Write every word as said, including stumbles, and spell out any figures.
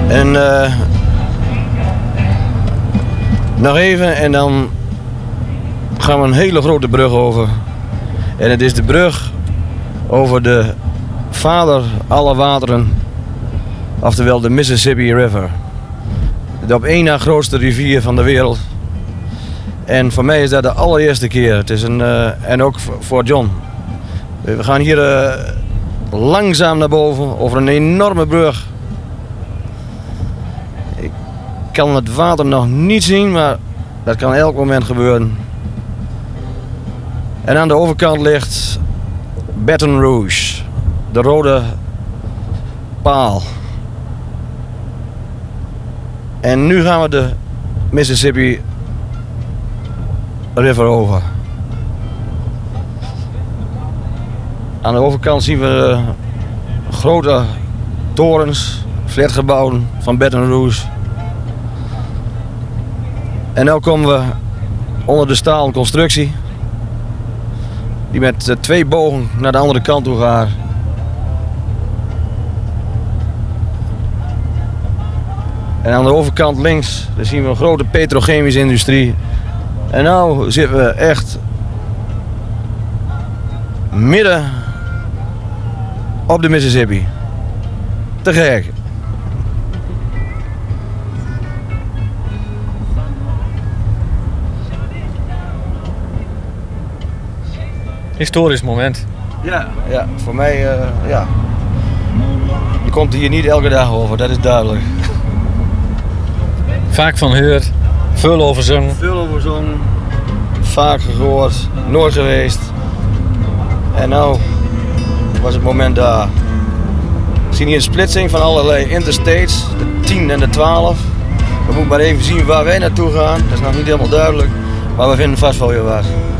En uh, nog even en dan gaan we een hele grote brug over. En het is de brug over de vader aller wateren, oftewel de Mississippi River. De op één na grootste rivier van de wereld. En voor mij is dat de allereerste keer. Het is een, uh, en ook voor John. We gaan hier uh, langzaam naar boven over een enorme brug. Ik kan het water nog niet zien, maar dat kan elk moment gebeuren. En aan de overkant ligt Baton Rouge, de rode paal. En nu gaan we de Mississippi River over. Aan de overkant zien we grote torens, flatgebouwen van Baton Rouge. En nu komen we onder de stalen constructie, die met twee bogen naar de andere kant toe gaat. En aan de overkant links, daar zien we een grote petrochemische industrie. En nu zitten we echt midden op de Mississippi. Te gek. Historisch moment. Ja, ja voor mij, uh, ja. Je komt hier niet elke dag over, dat is duidelijk. Vaak van gehoord, veel over zongen. Veel over zongen, vaak gehoord, nooit geweest. En nou was het moment daar. We zien hier een splitsing van allerlei interstates, de tien en de twaalf. We moeten maar even zien waar wij naartoe gaan, dat is nog niet helemaal duidelijk. Maar we vinden vast wel weer wat.